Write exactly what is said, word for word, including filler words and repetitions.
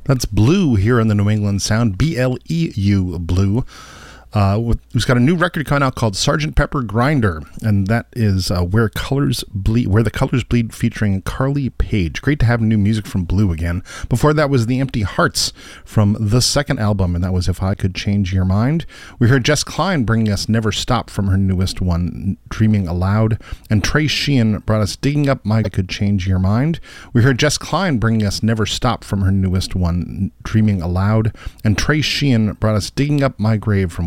That's Blue here on the New England Sound, B L E U, Blue. Uh, with, who's got a new record coming out called Sergeant Pepper Grinder, and that is uh, Where Colors Bleed, Where the Colors Bleed, featuring Carly Page. Great to have new music from Blue again. Before that was The Empty Hearts from the second album, and that was If I Could Change Your Mind. We heard Jess Klein bringing us Never Stop from her newest one, Dreaming Aloud, and Trey Sheehan brought us Digging Up My Could Change Your Mind. We heard Jess Klein bringing us Never Stop from her newest one, Dreaming Aloud, and Trey Sheehan brought us Digging Up My Grave from